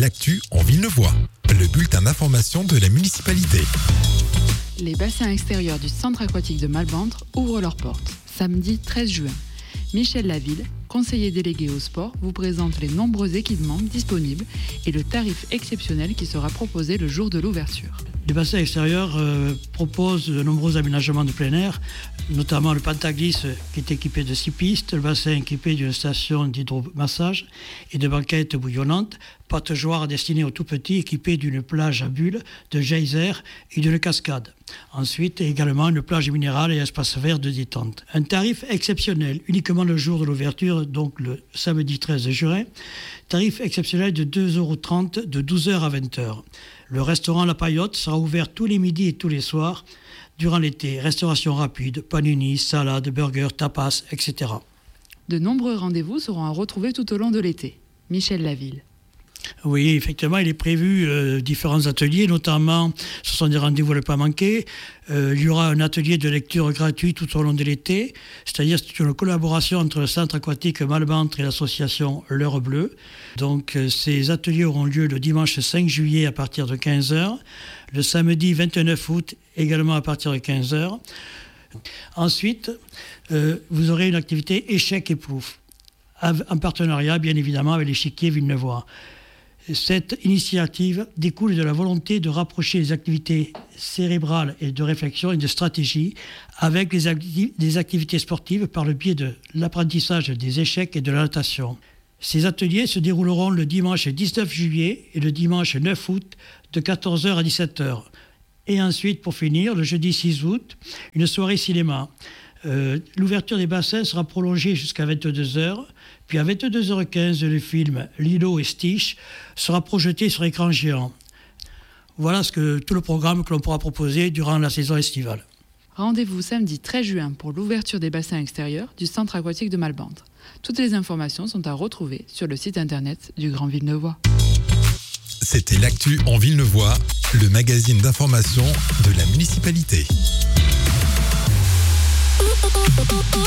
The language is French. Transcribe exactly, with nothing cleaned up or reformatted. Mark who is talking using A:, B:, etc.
A: l'actu en Villeneuvois, le bulletin d'information de la municipalité.
B: Les bassins extérieurs du centre aquatique de Malbantre ouvrent leurs portes, samedi treize juin. Michel Laville, conseiller délégué au sport, vous présente les nombreux équipements disponibles et le tarif exceptionnel qui sera proposé le jour de l'ouverture.
C: Les bassins extérieurs euh, proposent de nombreux aménagements de plein air, notamment le Pentaglisse qui est équipé de six pistes, le bassin équipé d'une station d'hydromassage et de banquettes bouillonnantes, pataugeoire destiné aux tout-petits équipé d'une plage à bulles, de geyser et d'une cascade. Ensuite, également une plage minérale et espace vert de détente. Un tarif exceptionnel, uniquement le jour de l'ouverture, donc le samedi treize juin. Tarif exceptionnel de deux euros trente de douze heures à vingt heures. Le restaurant La Paillote sera ouvert tous les midis et tous les soirs durant l'été. Restauration rapide, panini, salade, burgers, tapas, et cetera.
B: De nombreux rendez-vous seront à retrouver tout au long de l'été. Michel Laville.
C: Oui, effectivement, il est prévu euh, différents ateliers, notamment, ce sont des rendez-vous à ne pas manquer. Euh, il y aura un atelier de lecture gratuit tout au long de l'été, c'est-à-dire c'est une collaboration entre le centre aquatique Malbantre et l'association L'Heure Bleue. Donc, euh, ces ateliers auront lieu le dimanche cinq juillet à partir de quinze heures, le samedi vingt-neuf août également à partir de quinze heures. Ensuite, euh, vous aurez une activité échec et plouf, en partenariat bien évidemment avec l'échiquier Villeneuvois. Cette initiative découle de la volonté de rapprocher les activités cérébrales et de réflexion et de stratégie avec les acti- des activités sportives par le biais de l'apprentissage des échecs et de la natation. Ces ateliers se dérouleront le dimanche dix-neuf juillet et le dimanche neuf août de quatorze heures à dix-sept heures. Et ensuite, pour finir, le jeudi six août, une soirée cinéma. Euh, l'ouverture des bassins sera prolongée jusqu'à vingt-deux heures. Puis à vingt-deux heures quinze, le film Lilo et Stitch sera projeté sur écran géant. Voilà ce que, tout le programme que l'on pourra proposer durant la saison estivale.
B: Rendez-vous samedi treize juin pour l'ouverture des bassins extérieurs du centre aquatique de Malbantre. Toutes les informations sont à retrouver sur le site internet du Grand Villeneuvois.
A: C'était l'actu en Villeneuvois, le magazine d'information de la municipalité.